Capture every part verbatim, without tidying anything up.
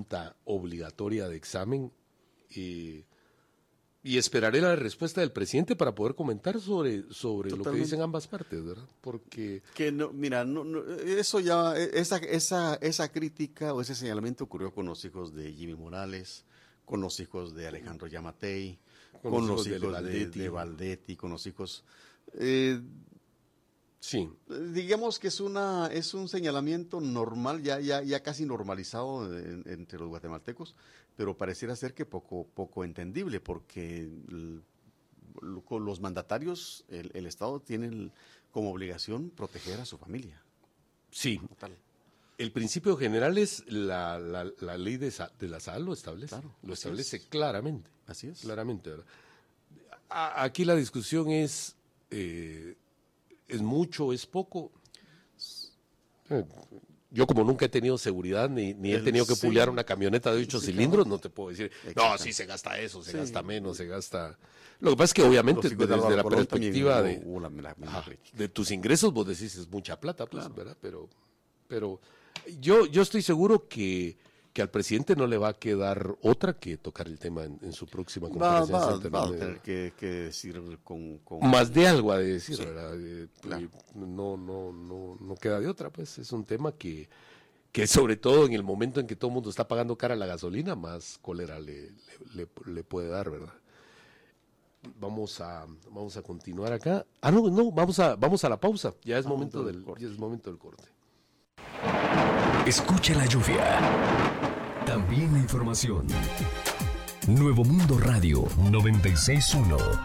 pregunta obligatoria de examen. Eh, y esperaré la respuesta del presidente para poder comentar sobre, sobre lo que dicen ambas partes, ¿verdad? Porque... Que no, mira, no, no, eso ya, esa, esa, esa crítica o ese señalamiento ocurrió con los hijos de Jimmy Morales, con los hijos de Alejandro Yamatei, con, con los hijos, hijos de, Valdetti. de, de Valdetti, con los hijos... Eh, sí. Digamos que es una es un señalamiento normal, ya, ya, ya casi normalizado en, entre los guatemaltecos, pero pareciera ser que poco, poco entendible, porque el, con los mandatarios, el, el Estado tiene el, como obligación proteger a su familia. Sí. Total. El principio general es la, la, la ley de, de la S A L lo establece. Claro, lo establece es. claramente. Así es. Claramente, ¿verdad? A, aquí la discusión es, eh, ¿es mucho, es poco? Eh, yo como nunca he tenido seguridad ni, ni el, he tenido que sí, puliar una camioneta de ocho sí, cilindros, claro. No te puedo decir, no, sí se gasta eso, se sí. gasta menos, se gasta... Lo que pasa es que obviamente desde, desde la perspectiva de, hubo, hubo la, la, ajá, de tus ingresos vos decís es mucha plata, pues, claro. ¿verdad? Pero, pero yo, yo estoy seguro que, que al presidente no le va a quedar otra que tocar el tema en, en su próxima conferencia. Va, va, va a tener que, que decir con, con... Más de algo a decir, sí, ¿verdad? Eh, claro. no, no, no, no queda de otra, pues es un tema que, que sobre todo en el momento en que todo el mundo está pagando cara la gasolina, más cólera le, le, le, le puede dar, ¿verdad? Vamos a, vamos a continuar acá. Ah, no, no, vamos a, vamos a la pausa. Ya es, ah, momento, del, ya es momento del corte. Escucha la lluvia. También la información. Nuevo Mundo Radio noventa y seis punto uno.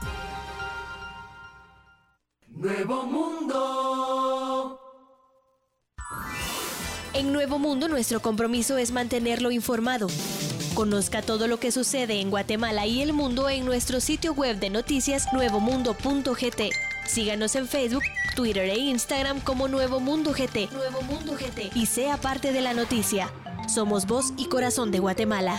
Nuevo Mundo. En Nuevo Mundo nuestro compromiso es mantenerlo informado. Conozca todo lo que sucede en Guatemala y el mundo en nuestro sitio web de noticias nuevo mundo punto g t. Síganos en Facebook, Twitter e Instagram como Nuevo Mundo G T. Nuevo Mundo G T. Y sea parte de la noticia. Somos voz y corazón de Guatemala.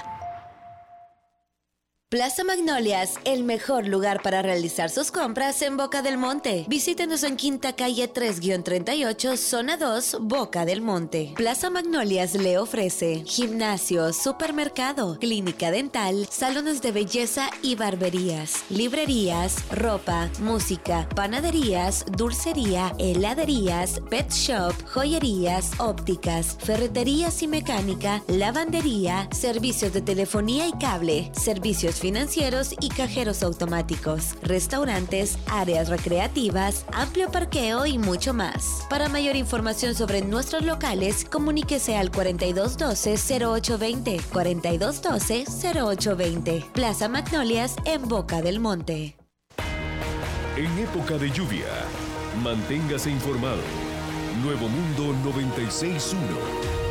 Plaza Magnolias, el mejor lugar para realizar sus compras en Boca del Monte. Visítenos en Quinta Calle tres treinta y ocho, Zona dos, Boca del Monte. Plaza Magnolias le ofrece gimnasio, supermercado, clínica dental, salones de belleza y barberías, librerías, ropa, música, panaderías, dulcería, heladerías, pet shop, joyerías, ópticas, ferreterías y mecánica, lavandería, servicios de telefonía y cable, servicios financieros y cajeros automáticos, restaurantes, áreas recreativas, amplio parqueo y mucho más. Para mayor información sobre nuestros locales, comuníquese al cuarenta y dos doce, cero ocho veinte, cuarenta y dos doce, cero ocho veinte. Plaza Magnolias en Boca del Monte. En época de lluvia, manténgase informado. Nuevo Mundo noventa y seis punto uno.